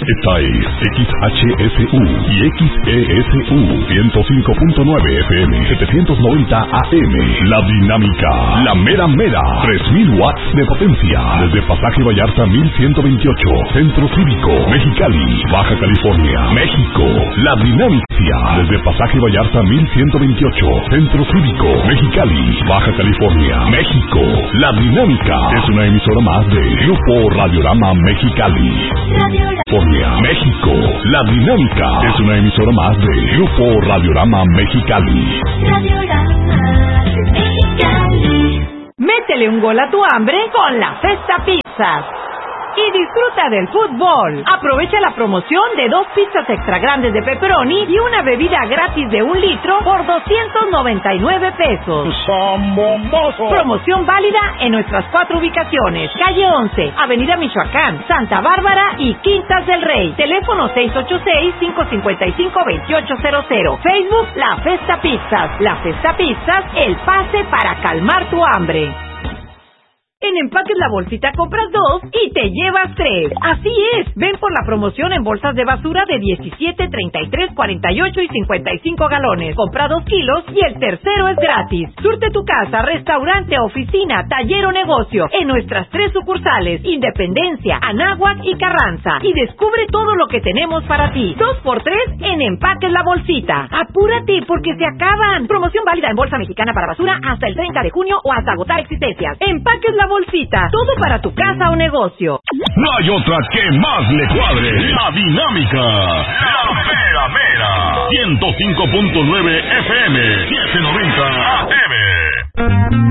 Esta es XHSU y XESU 105.9 FM 790 AM. La Dinámica, la mera mera, 3000 watts de potencia. Desde Pasaje Vallarta 1128, Centro Cívico, Mexicali, Baja California, México. La Dinámica. Desde Pasaje Vallarta 1128, Centro Cívico, Mexicali, Baja California, México. La Dinámica es una emisora más de Grupo Radiorama Mexicali. California, México. La Dinámica es una emisora más de Grupo Radiorama Mexicali. Métele un gol a tu hambre con la Festa Pizzas. Y disfruta del fútbol. Aprovecha la promoción de 2 pizzas extra grandes de pepperoni y una bebida gratis de 1 litro por 299 pesos. Promoción válida en nuestras 4 ubicaciones: Calle 11, Avenida Michoacán, Santa Bárbara y Quintas del Rey. Teléfono 686-555-2800. Facebook La Festa Pizzas. La Festa Pizzas, el pase para calmar tu hambre. En Empaques La Bolsita compras 2 y te llevas 3. Así es, ven por la promoción en bolsas de basura de 17, 33, 48 y 55 galones. Compra 2 kilos y el tercero es gratis. Surte tu casa, restaurante, oficina, taller o negocio en nuestras 3 sucursales: Independencia, Anáhuac y Carranza. Y descubre todo lo que tenemos para ti. 2x3 en Empaques La Bolsita. Apúrate porque se acaban. Promoción válida en bolsa mexicana para basura hasta el 30 de junio o hasta agotar existencias. Empaques La Bolsita, todo para tu casa o negocio. No hay otra que más le cuadre. La Dinámica, la mera mera, 105.9 FM, 790 AM.